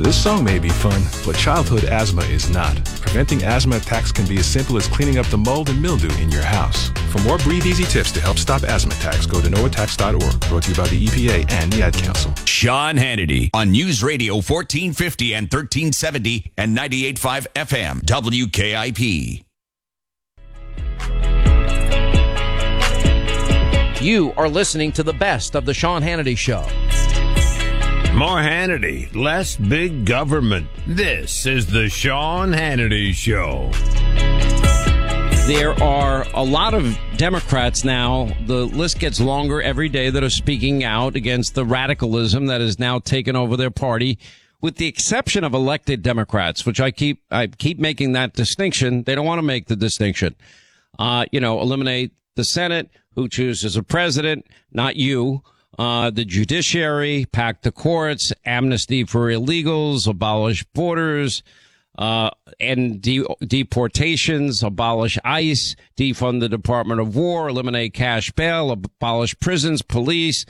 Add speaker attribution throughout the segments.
Speaker 1: This song may be fun, but childhood asthma is not. Preventing asthma attacks can be as simple as cleaning up the mold and mildew in your house. For more Breathe Easy tips to help stop asthma attacks, go to noattacks.org. Brought to you by the EPA and the Ad Council.
Speaker 2: Sean Hannity on News Radio 1450 and 1370 and 98.5 FM WKIP.
Speaker 3: You are listening to the best of the Sean Hannity Show.
Speaker 4: More Hannity, less big government. This is the Sean Hannity Show.
Speaker 3: There are a lot of Democrats now, the list gets longer every day, that are speaking out against the radicalism that has now taken over their party, with the exception of elected Democrats, which I keep making that distinction. They don't want to make the distinction. Eliminate the Senate, who chooses a president, not you. The judiciary, pack the courts, amnesty for illegals, abolish borders, and deportations, abolish ICE, defund the Department of War, eliminate cash bail, abolish prisons, police,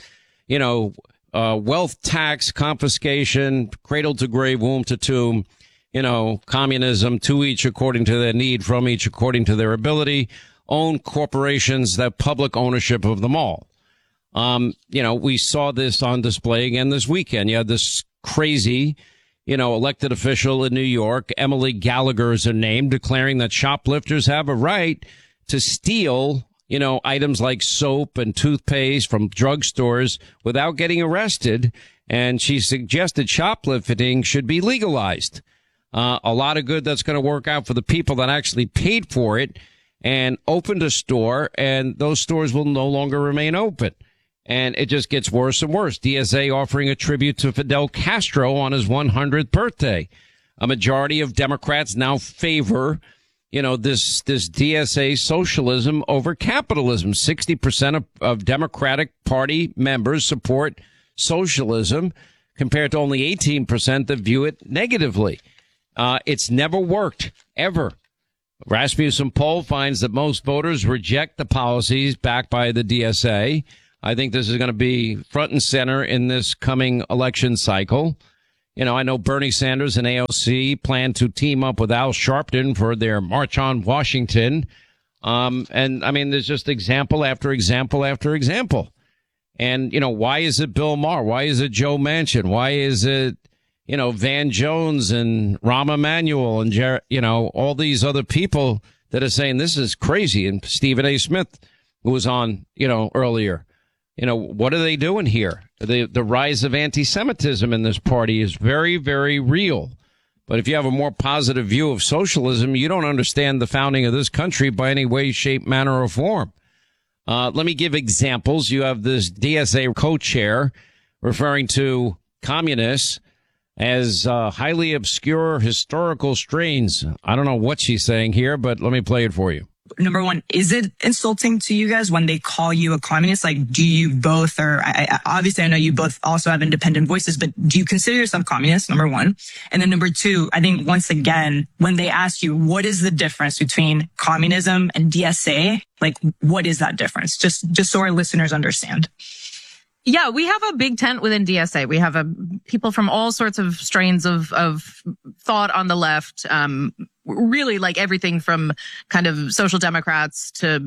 Speaker 3: wealth tax, confiscation, cradle to grave, womb to tomb, communism, to each according to their need, from each according to their ability, own corporations, that public ownership of them all. We saw this on display again this weekend. You had this crazy, elected official in New York, Emily Gallagher is her name, declaring that shoplifters have a right to steal, items like soap and toothpaste from drugstores without getting arrested. And she suggested shoplifting should be legalized. A lot of good that's going to work out for the people that actually paid for it and opened a store, and those stores will no longer remain open. And it just gets worse and worse. DSA offering a tribute to Fidel Castro on his 100th birthday. A majority of Democrats now favor, this DSA socialism over capitalism. 60% of Democratic Party members support socialism, compared to only 18% that view it negatively. It's never worked, ever. Rasmussen poll finds that most voters reject the policies backed by the DSA. I think this is going to be front and center in this coming election cycle. I know Bernie Sanders and AOC plan to team up with Al Sharpton for their March on Washington. There's just example after example after example. And, why is it Bill Maher? Why is it Joe Manchin? Why is it, Van Jones and Rahm Emanuel and, all these other people that are saying this is crazy? And Stephen A. Smith, who was on, earlier. What are they doing here? The rise of anti-Semitism in this party is very, very real. But if you have a more positive view of socialism, you don't understand the founding of this country by any way, shape, manner, or form. Let me give examples. You have this DSA co-chair referring to communists as highly obscure historical strains. I don't know what she's saying here, but let me play it for you.
Speaker 5: Number one, is it insulting to you guys when they call you a communist? Like, do you both, obviously I know you both also have independent voices, but do you consider yourself communist? Number one. And then number two, I think once again, when they ask you, what is the difference between communism and DSA? Like, what is that difference? Just so our listeners understand.
Speaker 6: Yeah, we have a big tent within DSA. We have people from all sorts of strains of thought on the left. Really like everything from kind of social democrats to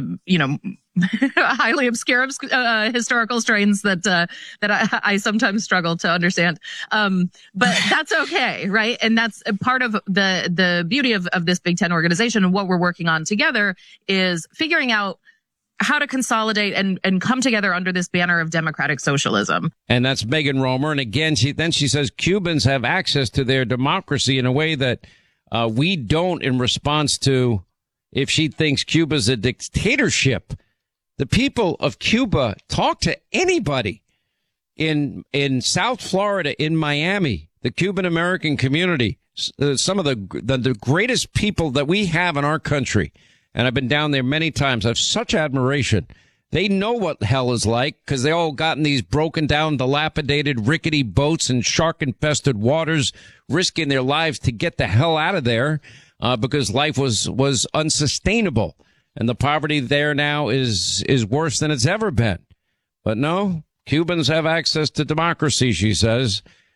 Speaker 6: highly obscure historical strains that I sometimes struggle to understand. But that's okay, right? And that's a part of the beauty of this Big Ten organization. And what we're working on together is figuring out how to consolidate and come together under this banner of democratic socialism.
Speaker 3: And that's Megan Romer. And again, she says Cubans have access to their democracy in a way that we don't, in response to if she thinks Cuba's a dictatorship. The people of Cuba talk to anybody in South Florida, in Miami, the Cuban American community, some of the greatest people that we have in our country. And I've been down there many times. I have such admiration. They know what hell is like because they all got in these broken down, dilapidated, rickety boats in shark-infested waters, risking their lives to get the hell out of there because life was unsustainable. And the poverty there now is worse than it's ever been. But no, Cubans have access to democracy, she says.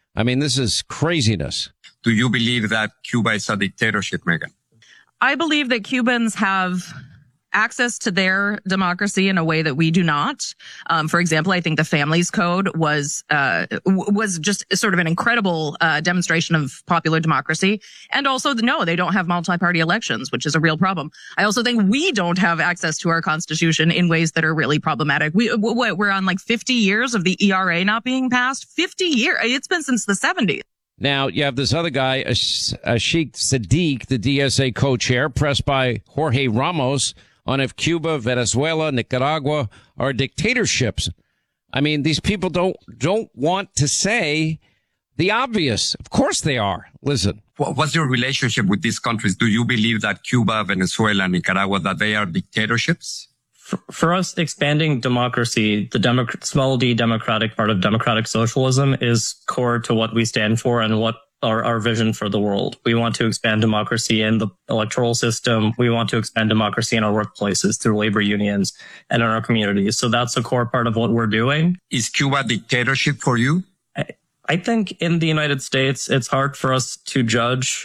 Speaker 3: I mean, this is craziness.
Speaker 7: Do you believe that Cuba is a dictatorship, Megan?
Speaker 6: I believe that Cubans have access to their democracy in a way that we do not. For example, I think the Families Code was just sort of an incredible demonstration of popular democracy. And also, no, they don't have multi-party elections, which is a real problem. I also think we don't have access to our constitution in ways that are really problematic. We're on like 50 years of the ERA not being passed. 50 years. It's been since the 70s.
Speaker 3: Now, you have this other guy, Ashik Sadiq, the DSA co-chair, pressed by Jorge Ramos on if Cuba, Venezuela, Nicaragua are dictatorships. I mean, these people don't want to say the obvious. Of course they are. Listen.
Speaker 7: What's your relationship with these countries? Do you believe that Cuba, Venezuela, Nicaragua, that they are dictatorships?
Speaker 8: For us, expanding democracy, the small d democratic part of democratic socialism is core to what we stand for and what our vision for the world. We want to expand democracy in the electoral system. We want to expand democracy in our workplaces through labor unions and in our communities. So that's a core part of what we're doing.
Speaker 7: Is Cuba a dictatorship for you?
Speaker 8: I think in the United States, it's hard for us to judge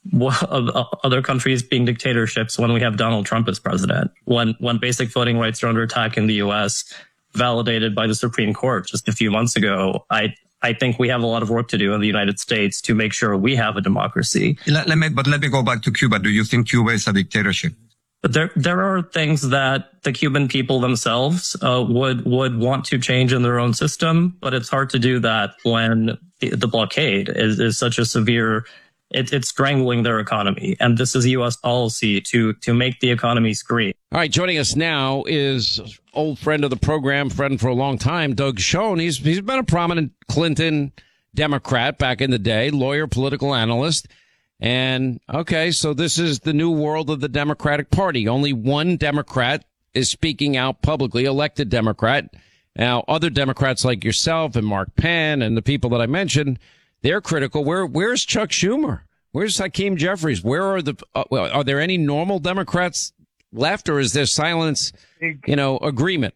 Speaker 8: other countries being dictatorships when we have Donald Trump as president, when basic voting rights are under attack in the U.S., validated by the Supreme Court just a few months ago. I think we have a lot of work to do in the United States to make sure we have a democracy.
Speaker 7: Let me go back to Cuba. Do you think Cuba is a dictatorship?
Speaker 8: But there are things that the Cuban people themselves would want to change in their own system, but it's hard to do that when the blockade is such a severe. It's strangling their economy, and this is U.S. policy to make the economy scream.
Speaker 3: All right, joining us now is old friend of the program, friend for a long time, Doug Schoen. He's been a prominent Clinton Democrat back in the day, lawyer, political analyst. And, okay, so this is the new world of the Democratic Party. Only one Democrat is speaking out publicly, elected Democrat. Now, other Democrats like yourself and Mark Penn and the people that I mentioned, they're critical. Where's Chuck Schumer? Where's Hakeem Jeffries? Where are are there any normal Democrats left, or is there silence, agreement?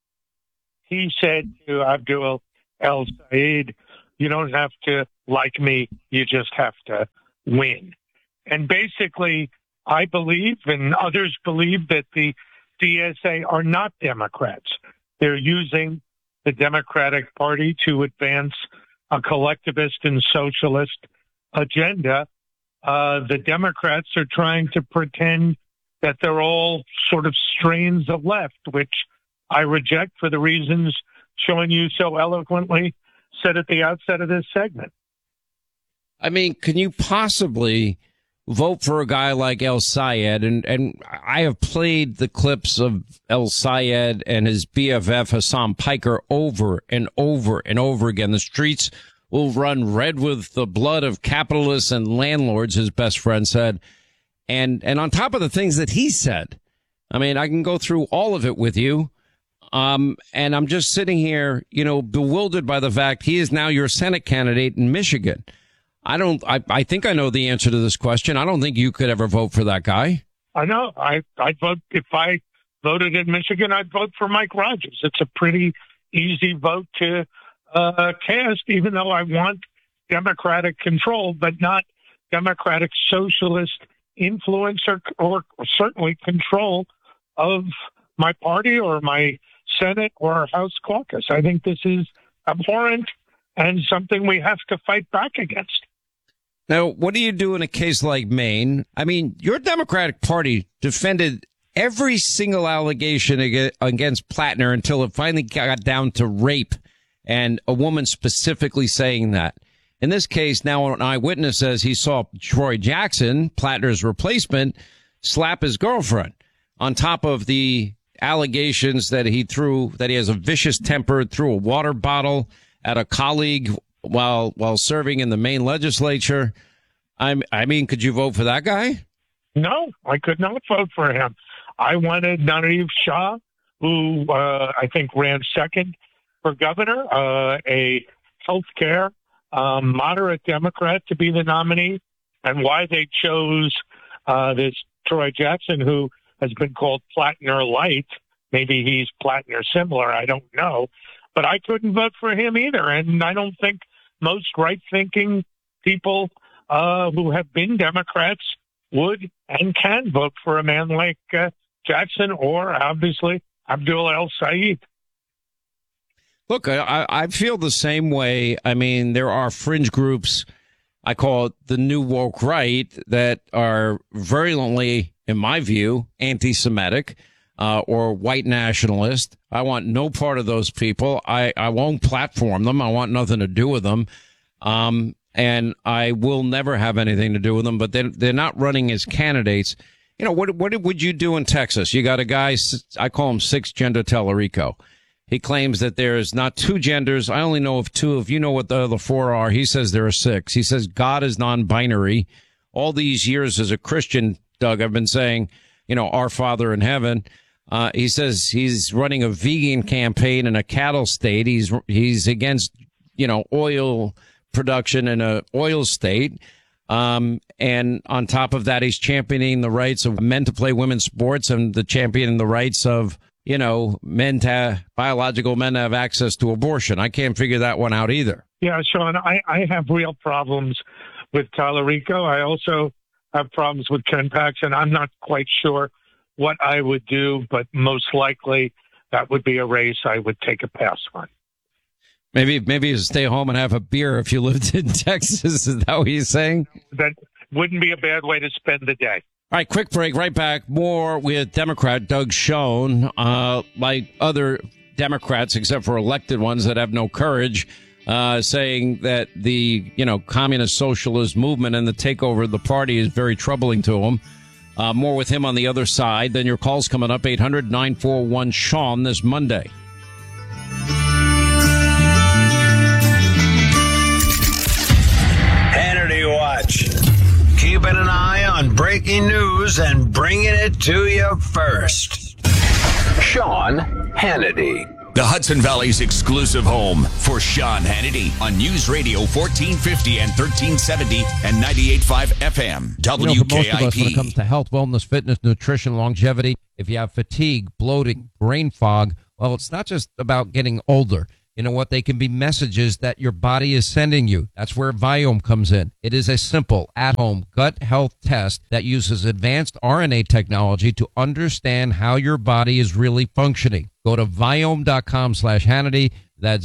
Speaker 9: He said to Abdul El Sayed, you don't have to like me, you just have to win. And basically, I believe, and others believe, that the DSA are not Democrats. They're using the Democratic Party to advance a collectivist and socialist agenda. The Democrats are trying to pretend that they're all sort of strains of left, which I reject for the reasons Sean you so eloquently said at the outset of this segment.
Speaker 3: I mean, can you possibly vote for a guy like El Sayed? And I have played the clips of El Sayed and his BFF Hassan Piker over and over and over again. The streets will run red with the blood of capitalists and landlords, his best friend said. And on top of the things that he said, I mean, I can go through all of it with you. And I'm just sitting here, bewildered by the fact he is now your Senate candidate in Michigan. I think I know the answer to this question. I don't think you could ever vote for that guy.
Speaker 9: I know. I'd vote, if I voted in Michigan, I'd vote for Mike Rogers. It's a pretty easy vote to cast, even though I want Democratic control, but not Democratic socialist influence or certainly control of my party or my Senate or House caucus. I think this is abhorrent and something we have to fight back against.
Speaker 3: Now, what do you do in a case like Maine? I mean, your Democratic Party defended every single allegation against Plattner until it finally got down to rape, and a woman specifically saying that. In this case, now an eyewitness says he saw Troy Jackson, Plattner's replacement, slap his girlfriend, on top of the allegations that he has a vicious temper, threw a water bottle at a colleague while serving in the Maine legislature. I mean, could you vote for that guy?
Speaker 9: No, I could not vote for him. I wanted Nariv Shah, who I think ran second for governor, a healthcare moderate Democrat, to be the nominee. And why they chose this Troy Jackson, who has been called Plattner light. Maybe he's Plattner similar. I don't know. But I couldn't vote for him either. And I don't think most right-thinking people who have been Democrats would and can vote for a man like Jackson or, obviously, Abdul El-Sayed.
Speaker 3: Look, I feel the same way. I mean, there are fringe groups, I call it the new woke right, that are virulently, in my view, anti-Semitic or white nationalist. I want no part of those people. I won't platform them. I want nothing to do with them. And I will never have anything to do with them, but they're not running as candidates. You know, what would you do in Texas? You got a guy, I call him Six Gender Tellerico. He claims that there's not two genders. I only know of two. If you know what the other four are, he says there are six. He says God is non-binary. All these years as a Christian, Doug, I've been saying, you know, our Father in heaven. He says he's running a vegan campaign in a cattle state. He's against, you know, oil production in a oil state. And on top of that, he's championing the rights of men to play women's sports and championing the rights of, you know, biological men to have access to abortion. I can't figure that one out either.
Speaker 9: Yeah, Sean, I have real problems with Tallarico. I also have problems with Ken Paxton. I'm not quite sure what I would do, but most likely that would be a race I would take a pass on.
Speaker 3: Maybe you stay home and have a beer if you lived in Texas. Is that what he's saying?
Speaker 9: That wouldn't be a bad way to spend the day.
Speaker 3: All right, quick break. Right back. More with Democrat Doug Schoen. Like other Democrats, except for elected ones that have no courage, saying that the, you know, communist socialist movement and the takeover of the party is very troubling to him. More with him on the other side. Then your calls coming up, 800-941-SEAN this Monday.
Speaker 4: Hannity Watch. Keeping an eye on breaking news and bringing it to you first. Sean Hannity.
Speaker 2: The Hudson Valley's exclusive home for Sean Hannity on News Radio 1450 and 1370 and 98.5 FM. WKIP.
Speaker 3: You know, for most of us, when it comes to health, wellness, fitness, nutrition, longevity, if you have fatigue, bloating, brain fog, well, it's not just about getting older. You know what? They can be messages that your body is sending you. That's where Viome comes in. It is a simple, at-home gut health test that uses advanced RNA technology to understand how your body is really functioning. Go to Viome.com/Hannity. That's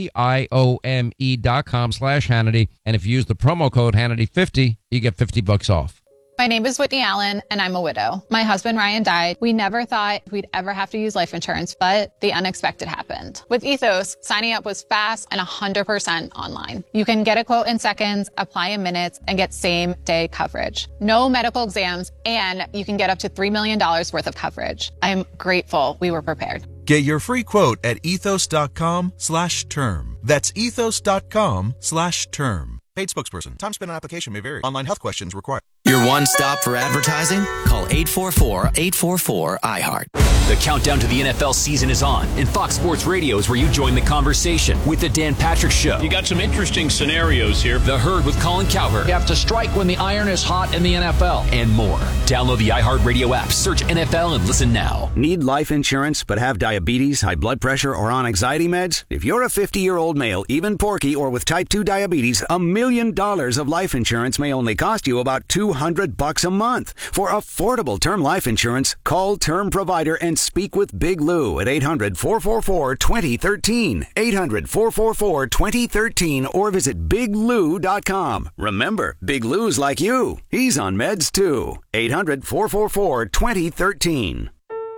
Speaker 3: VIOME.com/Hannity. And if you use the promo code Hannity50, you get $50 off.
Speaker 10: My name is Whitney Allen, and I'm a widow. My husband, Ryan, died. We never thought we'd ever have to use life insurance, but the unexpected happened. With Ethos, signing up was fast and 100% online. You can get a quote in seconds, apply in minutes, and get same-day coverage. No medical exams, and you can get up to $3 million worth of coverage. I'm grateful we were prepared.
Speaker 11: Get your free quote at ethos.com/term. That's ethos.com/term. Paid spokesperson. Time spent on application may vary. Online health questions required.
Speaker 12: Your one stop for advertising? Call 844-844-iHeart.
Speaker 13: The countdown to the NFL season is on, and Fox Sports Radio is where you join the conversation with the Dan Patrick Show.
Speaker 14: You got some interesting scenarios here.
Speaker 13: The Herd with Colin Cowherd.
Speaker 15: You have to strike when the iron is hot in the NFL.
Speaker 13: And more. Download the iHeartRadio app, search NFL, and listen now.
Speaker 16: Need life insurance but have diabetes, high blood pressure, or on anxiety meds? If you're a 50-year-old male, even porky, or with type 2 diabetes, $1 million of life insurance may only cost you about $200 a month. For affordable term life insurance, call Term Provider and speak with Big Lou at 800-444-2013. 800-444-2013 or visit biglou.com. Remember, Big Lou's like you. He's on meds too. 800-444-2013.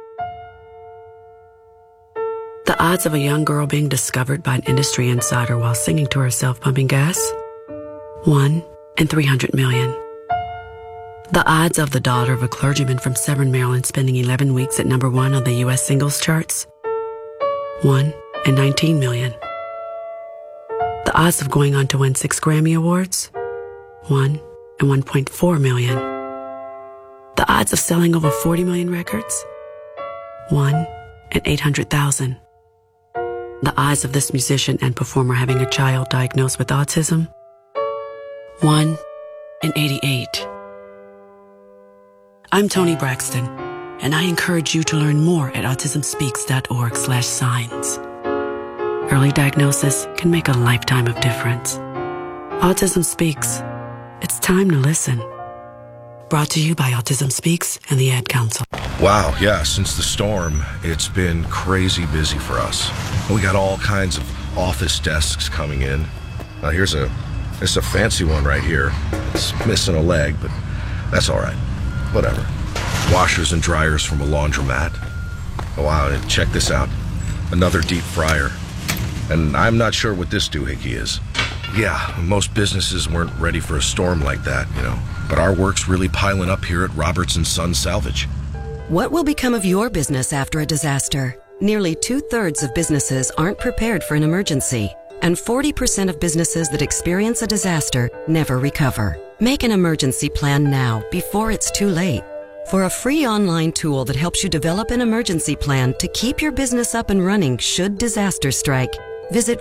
Speaker 17: The odds of a young girl being discovered by an industry insider while singing to herself pumping gas? 1 in 300 million. The odds of the daughter of a clergyman from Severn, Maryland spending 11 weeks at number 1 on the U.S. singles charts? 1 in 19 million. The odds of going on to win 6 Grammy Awards? 1 in 1.4 million. The odds of selling over 40 million records? 1 in 800,000. The odds of this musician and performer having a child diagnosed with autism? 1 in 88. I'm Toni Braxton, and I encourage you to learn more at autismspeaks.org/signs. Early diagnosis can make a lifetime of difference. Autism Speaks. It's time to listen. Brought to you by Autism Speaks and the Ad Council.
Speaker 18: Wow, yeah, since the storm, it's been crazy busy for us. We got all kinds of office desks coming in. Here's a fancy one right here. It's missing a leg, but that's all right. Whatever. Washers and dryers from a laundromat. Oh, wow, and check this out. Another deep fryer. And I'm not sure what this doohickey is. Yeah, most businesses weren't ready for a storm like that, But our work's really piling up here at Robertson Sons Salvage.
Speaker 19: What will become of your business after a disaster? Nearly 2/3 of businesses aren't prepared for an emergency, and 40% of businesses that experience a disaster never recover. Make an emergency plan now before it's too late. For a free online tool that helps you develop an emergency plan to keep your business up and running should disaster strike, visit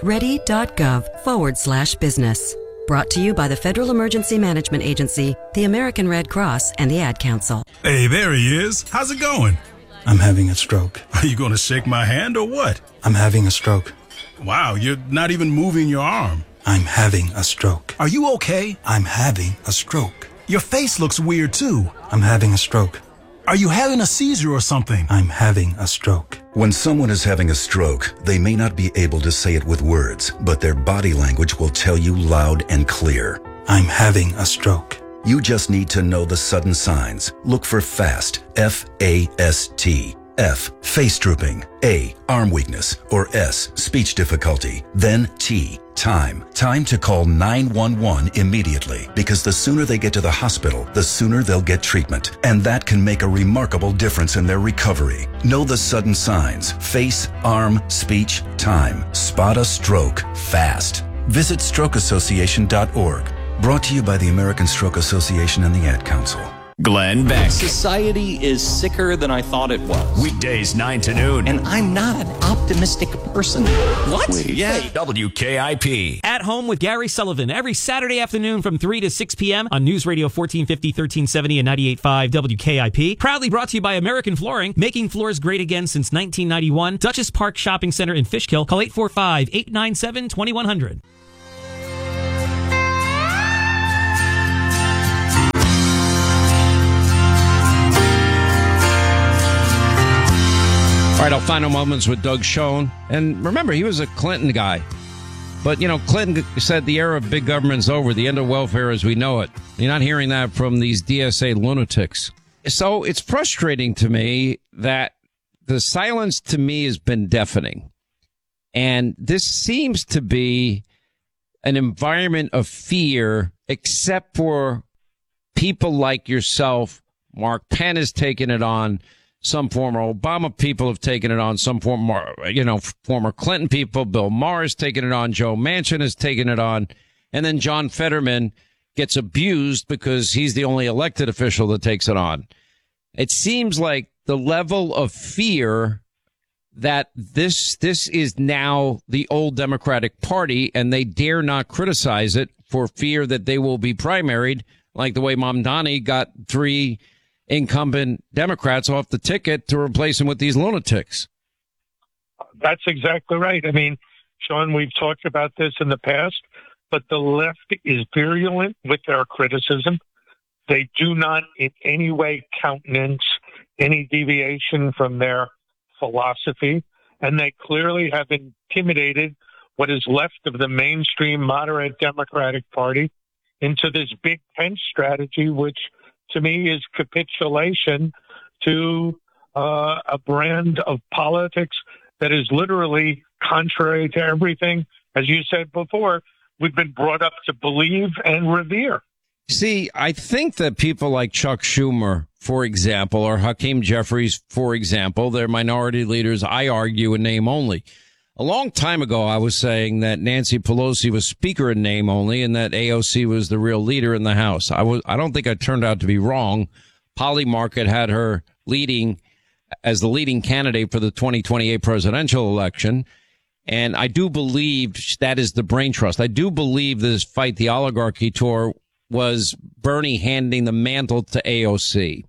Speaker 19: ready.gov/business. Brought to you by the Federal Emergency Management Agency, the American Red Cross, and the Ad Council.
Speaker 20: Hey, there he is. How's it going?
Speaker 21: I'm having a stroke.
Speaker 20: Are you going to shake my hand or what?
Speaker 21: I'm having a stroke.
Speaker 20: Wow, you're not even moving your arm.
Speaker 21: I'm having a stroke.
Speaker 20: Are you okay?
Speaker 21: I'm having a stroke.
Speaker 20: Your face looks weird too.
Speaker 21: I'm having a stroke.
Speaker 20: Are you having a seizure or something?
Speaker 21: I'm having a stroke.
Speaker 22: When someone is having a stroke, they may not be able to say it with words, but their body language will tell you loud and clear.
Speaker 21: I'm having a stroke.
Speaker 22: You just need to know the sudden signs. Look for FAST, F-A-S-T. F, face drooping. A, arm weakness. Or S, speech difficulty. Then T, time. Time to call 911 immediately, because the sooner they get to the hospital, the sooner they'll get treatment. And that can make a remarkable difference in their recovery. Know the sudden signs. Face, arm, speech, time. Spot a stroke fast. Visit strokeassociation.org. Brought to you by the American Stroke Association and the Ad Council.
Speaker 2: Glenn Beck.
Speaker 23: Society is sicker than I thought it was.
Speaker 2: Weekdays 9 to noon.
Speaker 23: And I'm not an optimistic person. What?
Speaker 2: Yeah. WKIP.
Speaker 24: At Home with Gary Sullivan every Saturday afternoon from 3 to 6 p.m. on News Radio 1450, 1370, and 98.5 WKIP. Proudly brought to you by American Flooring, making floors great again since 1991. Dutchess Park Shopping Center in Fishkill. Call 845-897-2100.
Speaker 3: All right, our final moments with Doug Schoen. And remember, he was a Clinton guy. But, Clinton said the era of big government's over, the end of welfare as we know it. You're not hearing that from these DSA lunatics. So it's frustrating to me that the silence to me has been deafening. And this seems to be an environment of fear, except for people like yourself. Mark Penn has taken it on. Some former Obama people have taken it on. Some former Clinton people. Bill Maher has taken it on. Joe Manchin has taken it on. And then John Fetterman gets abused because he's the only elected official that takes it on. It seems like the level of fear that this is now the old Democratic Party, and they dare not criticize it for fear that they will be primaried, like the way Mamdani got 3 incumbent Democrats off the ticket to replace him with these lunatics.
Speaker 9: That's exactly right. I mean, Sean, we've talked about this in the past, but the left is virulent with their criticism. They do not in any way countenance any deviation from their philosophy, and they clearly have intimidated what is left of the mainstream moderate Democratic Party into this big tent strategy, which to me is capitulation to a brand of politics that is literally contrary to everything, as you said before, we've been brought up to believe and revere.
Speaker 3: See, I think that people like Chuck Schumer, for example, or Hakeem Jeffries, for example, they're minority leaders, I argue, in name only. A long time ago, I was saying that Nancy Pelosi was speaker in name only and that AOC was the real leader in the House. I don't think I turned out to be wrong. Polymarket had her leading as the leading candidate for the 2028 presidential election. And I do believe that is the brain trust. I do believe this Fight the Oligarchy tour was Bernie handing the mantle to AOC.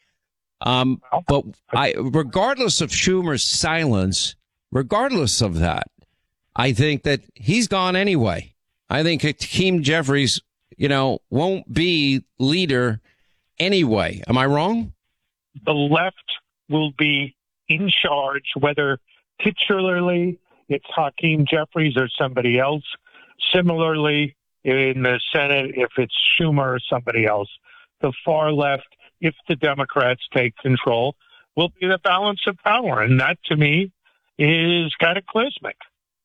Speaker 3: But regardless of Schumer's silence, regardless of that, I think that he's gone anyway. I think Hakeem Jeffries, won't be leader anyway. Am I wrong?
Speaker 9: The left will be in charge, whether titularly it's Hakeem Jeffries or somebody else. Similarly, in the Senate, if it's Schumer or somebody else. The far left, if the Democrats take control, will be the balance of power. And that, to me, is cataclysmic.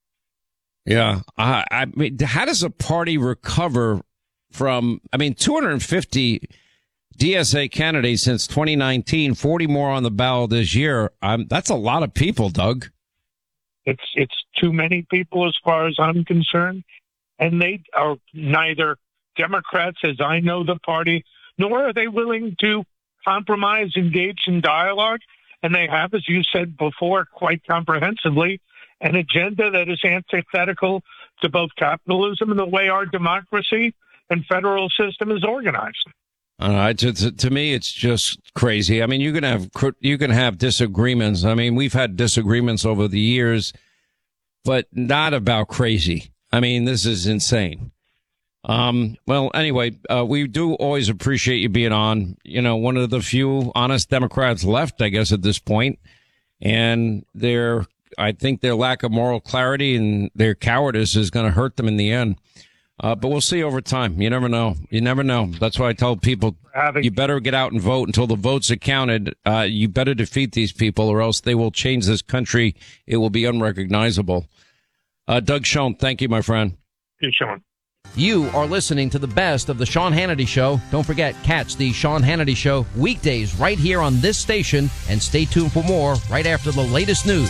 Speaker 3: Yeah. I mean, how does a party recover from, 250 DSA candidates since 2019, 40 more on the ballot this year? That's a lot of people, Doug.
Speaker 9: It's too many people as far as I'm concerned. And they are neither Democrats, as I know the party, nor are they willing to compromise, engage in dialogue. And they have, as you said before, quite comprehensively, an agenda that is antithetical to both capitalism and the way our democracy and federal system is organized.
Speaker 3: To me, it's just crazy. I mean, you can have disagreements. I mean, we've had disagreements over the years, but not about crazy. I mean, this is insane. Well, anyway, we do always appreciate you being on. One of the few honest Democrats left, I guess, at this point. And I think their lack of moral clarity and their cowardice is going to hurt them in the end. But we'll see over time. You never know. That's why I tell people you better get out and vote until the votes are counted. You better defeat these people or else they will change this country. It will be unrecognizable. Doug Schoen, thank you, my friend.
Speaker 9: Hey, Sean.
Speaker 1: You are listening to the best of the Sean Hannity Show. Don't forget, catch the Sean Hannity Show weekdays right here on this station, and stay tuned for more right after the latest news.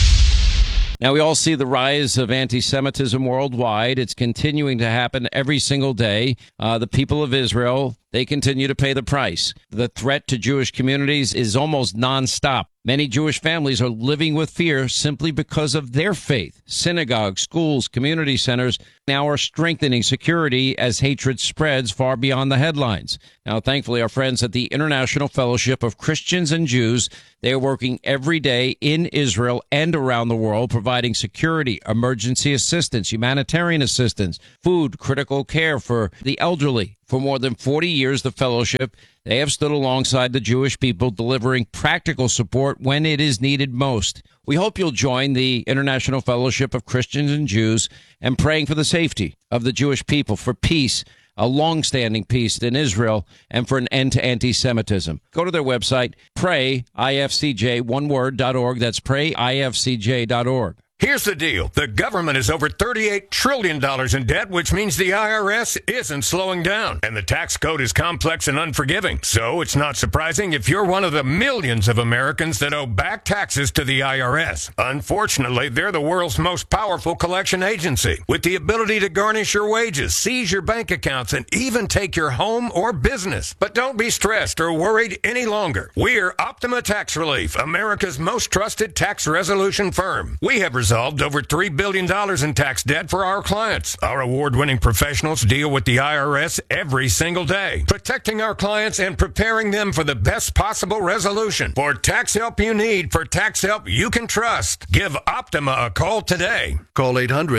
Speaker 3: Now, we all see the rise of anti-Semitism worldwide. It's continuing to happen every single day. The people of Israel, they continue to pay the price. The threat to Jewish communities is almost nonstop. Many Jewish families are living with fear simply because of their faith. Synagogues, schools, community centers now are strengthening security as hatred spreads far beyond the headlines. Now, thankfully, our friends at the International Fellowship of Christians and Jews, they are working every day in Israel and around the world, providing security, emergency assistance, humanitarian assistance, food, critical care for the elderly. For more than 40 years, the fellowship, they have stood alongside the Jewish people, delivering practical support when it is needed most. We hope you'll join the International Fellowship of Christians and Jews and praying for the safety of the Jewish people, for peace, a long-standing peace in Israel, and for an end to anti-Semitism. Go to their website, prayifcj.org. That's prayifcj.org.
Speaker 5: Here's the deal. The government is over $38 trillion in debt, which means the IRS isn't slowing down. And the tax code is complex and unforgiving. So it's not surprising if you're one of the millions of Americans that owe back taxes to the IRS. Unfortunately, they're the world's most powerful collection agency, with the ability to garnish your wages, seize your bank accounts, and even take your home or business. But don't be stressed or worried any longer. We're Optima Tax Relief, America's most trusted tax resolution firm. We have resolved over $3 billion in tax debt for our clients. Our award-winning professionals deal with the IRS every single day, protecting our clients and preparing them for the best possible resolution. For tax help you need, for tax help you can trust, give Optima a call today.
Speaker 6: Call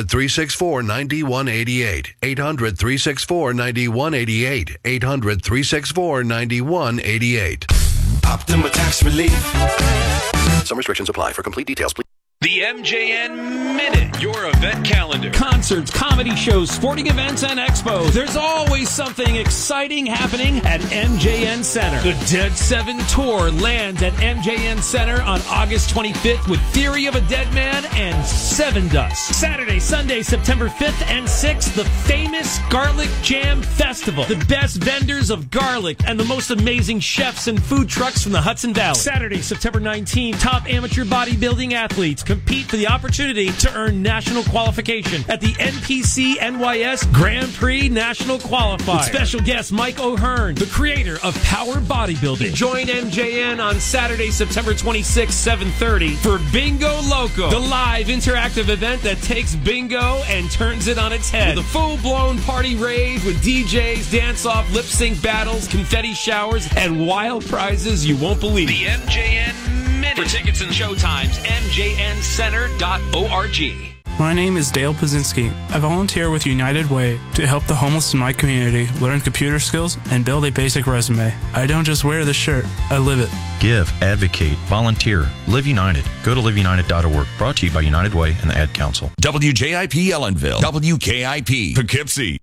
Speaker 6: 800-364-9188. 800-364-9188. 800-364-9188.
Speaker 7: Optima Tax Relief.
Speaker 6: Some restrictions apply. For complete details, please.
Speaker 14: The MJN Minute, your event calendar.
Speaker 24: Concerts, comedy shows, sporting events, and expos. There's always something exciting happening at MJN Center. The Dead 7 Tour lands at MJN Center on August 25th with Theory of a Dead Man and Seven Dust. Saturday, Sunday, September 5th and 6th, the famous Garlic Jam Festival. The best vendors of garlic and the most amazing chefs and food trucks from the Hudson Valley. Saturday, September 19th, top amateur bodybuilding athletes compete for the opportunity to earn national qualification at the NPC NYS Grand Prix National Qualifier. With special guest Mike O'Hearn, the creator of Power Bodybuilding. Join MJN on Saturday, September 26th, 7:30 for Bingo Loco, the live interactive event that takes bingo and turns it on its head. With a full-blown party rave with DJs, dance-off, lip-sync battles, confetti showers, and wild prizes you won't believe.
Speaker 14: The MJN Minute. For tickets and showtimes, mjncenter.org.
Speaker 4: My name is Dale Pazinski. I volunteer with United Way to help the homeless in my community learn computer skills and build a basic resume. I don't just wear the shirt, I live it.
Speaker 7: Give, advocate, volunteer, Live United. Go to liveunited.org. Brought to you by United Way and the Ad Council.
Speaker 2: WJIP Ellenville. WKIP Poughkeepsie.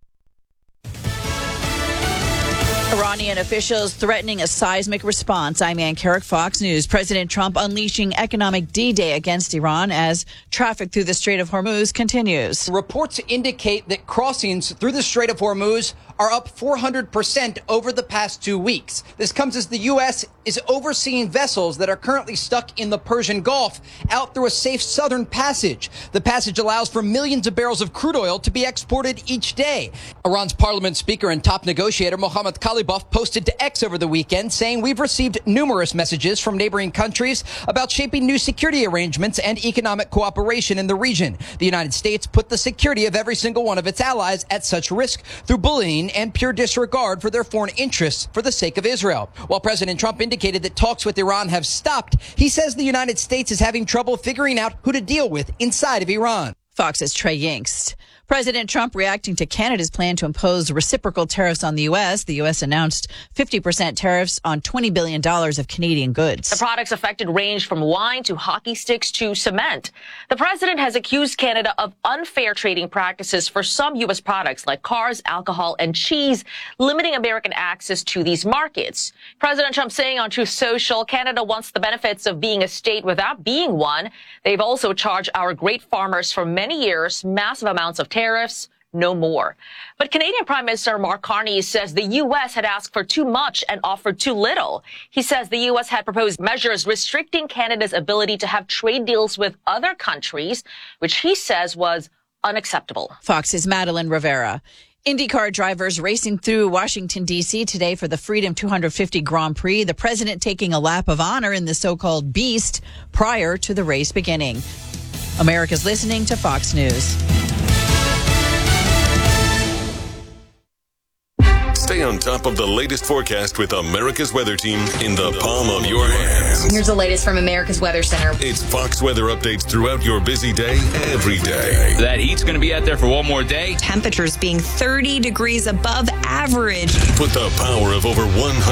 Speaker 8: Iranian officials threatening a seismic response. I'm Ann Carrick, Fox News. President Trump unleashing economic D-Day against Iran as traffic through the Strait of Hormuz continues.
Speaker 10: Reports indicate that crossings through the Strait of Hormuz are up 400% over the past 2 weeks. This comes as the U.S. is overseeing vessels that are currently stuck in the Persian Gulf out through a safe southern passage. The passage allows for millions of barrels of crude oil to be exported each day. Iran's parliament speaker and top negotiator Mohammad Khalibaf posted to X over the weekend saying, "We've received numerous messages from neighboring countries about shaping new security arrangements and economic cooperation in the region. The United States put the security of every single one of its allies at such risk through bullying and pure disregard for their foreign interests for the sake of Israel." While President Trump indicated that talks with Iran have stopped, he says the United States is having trouble figuring out who to deal with inside of Iran.
Speaker 8: Fox's Trey Yingst. President Trump reacting to Canada's plan to impose reciprocal tariffs on the U.S. The U.S. announced 50% tariffs on $20 billion of Canadian goods.
Speaker 25: The products affected range from wine to hockey sticks to cement. The president has accused Canada of unfair trading practices for some U.S. products like cars, alcohol, and cheese, limiting American access to these markets. President Trump saying on Truth Social, Canada wants the benefits of being a state without being one. They've also charged our great farmers for many years massive amounts of tariffs, no more. But Canadian Prime Minister Mark Carney says the U.S. had asked for too much and offered too little. He says the U.S. had proposed measures restricting Canada's ability to have trade deals with other countries, which he says was unacceptable.
Speaker 8: Fox's Madeline Rivera. IndyCar drivers racing through Washington, D.C. today for the Freedom 250 Grand Prix. The president taking a lap of honor in the so-called Beast prior to the race beginning. America's listening to Fox News.
Speaker 26: Stay on top of the latest forecast with America's Weather Team in the palm of your hands.
Speaker 27: Here's the latest from America's Weather Center.
Speaker 26: It's Fox weather updates throughout your busy day, every day.
Speaker 28: That heat's going to be out there for one more day.
Speaker 29: Temperatures being 30 degrees above average.
Speaker 26: Put the power of over 100